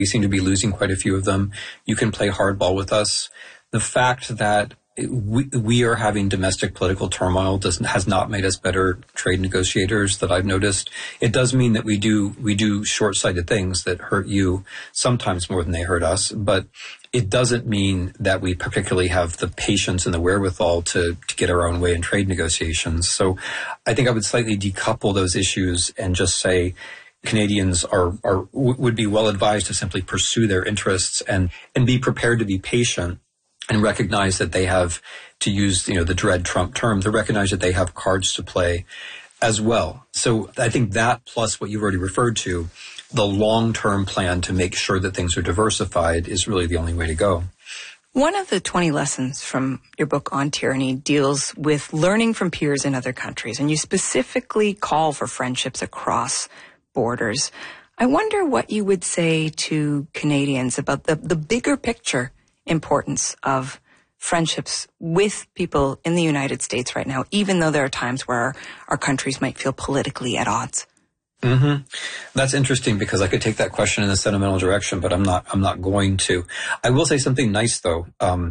We seem to be losing quite a few of them. You can play hardball with us. The fact that we are having domestic political turmoil has not made us better trade negotiators that I've noticed. It does mean that we do short-sighted things that hurt you sometimes more than they hurt us, but it doesn't mean that we particularly have the patience and the wherewithal to get our own way in trade negotiations. So I think I would slightly decouple those issues and just say Canadians would be well advised to simply pursue their interests and be prepared to be patient and recognize that they have, to use the dread Trump term, to recognize that they have cards to play as well. So I think that, plus what you've already referred to, the long-term plan to make sure that things are diversified, is really the only way to go. One of the 20 lessons from your book on tyranny deals with learning from peers in other countries, and you specifically call for friendships across borders. I wonder what you would say to Canadians about the bigger picture importance of friendships with people in the United States right now, even though there are times where our countries might feel politically at odds. Mm-hmm. That's interesting, because I could take that question in a sentimental direction, but I'm not going to. I will say something nice though,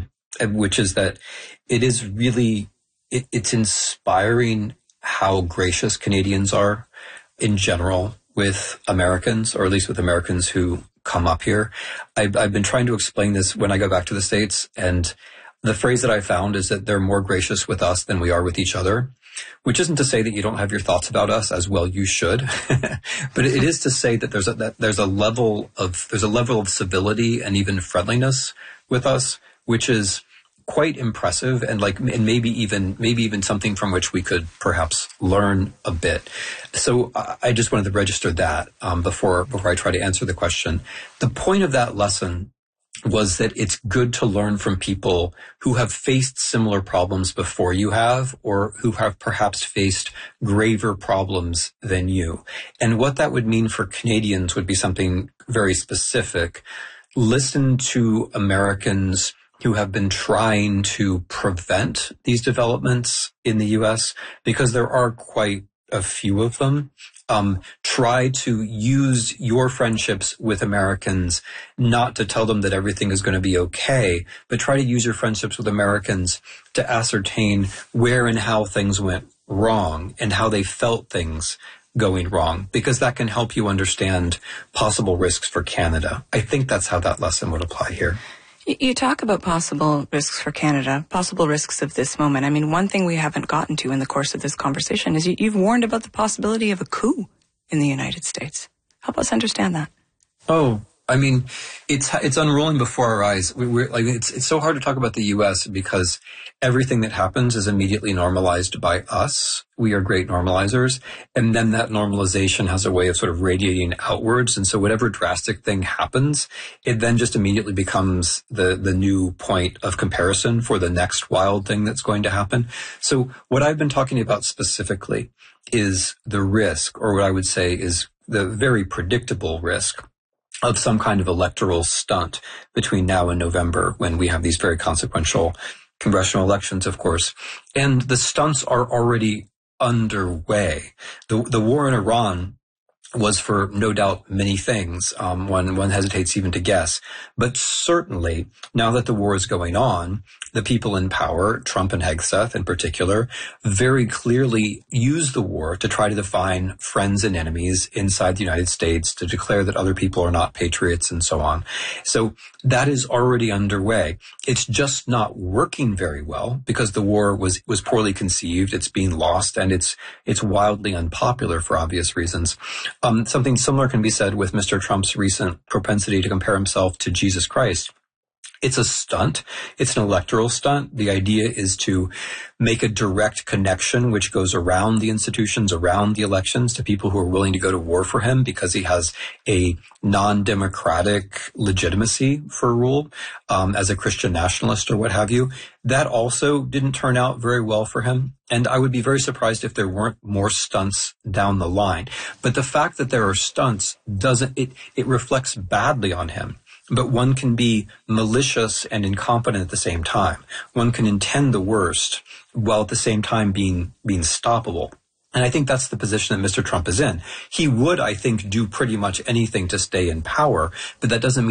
which is that it is really, it's inspiring how gracious Canadians are in general with Americans, or at least with Americans who come up here. I've been trying to explain this when I go back to the States, and the phrase that I found is that they're more gracious with us than we are with each other, which isn't to say that you don't have your thoughts about us, as well you should, but it is to say that there's a level of civility and even friendliness with us, which is quite impressive, and maybe even something from which we could perhaps learn a bit. So I just wanted to register that before I try to answer the question. The point of that lesson was that it's good to learn from people who have faced similar problems before you have, or who have perhaps faced graver problems than you. And what that would mean for Canadians would be something very specific. Listen to Americans who have been trying to prevent these developments in the U.S., because there are quite a few of them. Try to use your friendships with Americans not to tell them that everything is going to be okay, but try to use your friendships with Americans to ascertain where and how things went wrong and how they felt things going wrong, because that can help you understand possible risks for Canada. I think that's how that lesson would apply here. You talk about possible risks for Canada, possible risks of this moment. I mean, one thing we haven't gotten to in the course of this conversation is you've warned about the possibility of a coup in the United States. Help us understand that. Oh, I mean, it's unrolling before our eyes. It's so hard to talk about the U.S. because everything that happens is immediately normalized by us. We are great normalizers. And then that normalization has a way of sort of radiating outwards. And so whatever drastic thing happens, it then just immediately becomes the new point of comparison for the next wild thing that's going to happen. So what I've been talking about specifically is the risk, or what I would say is the very predictable risk, of some kind of electoral stunt between now and November, when we have these very consequential congressional elections, of course. And the stunts are already underway. The war in Iran was, for no doubt, many things. One hesitates even to guess. But certainly, now that the war is going on, the people in power, Trump and Hegseth in particular, very clearly use the war to try to define friends and enemies inside the United States, to declare that other people are not patriots and so on. So that is already underway. It's just not working very well because the war was poorly conceived. It's being lost, and it's wildly unpopular for obvious reasons. Something similar can be said with Mr. Trump's recent propensity to compare himself to Jesus Christ. It's a stunt. It's an electoral stunt. The idea is to make a direct connection which goes around the institutions, around the elections, to people who are willing to go to war for him because he has a non-democratic legitimacy for rule, as a Christian nationalist or what have you. That also didn't turn out very well for him. And I would be very surprised if there weren't more stunts down the line. But the fact that there are stunts it reflects badly on him. But one can be malicious and incompetent at the same time. One can intend the worst while at the same time being stoppable. And I think that's the position that Mr. Trump is in. He would, I think, do pretty much anything to stay in power, but that doesn't mean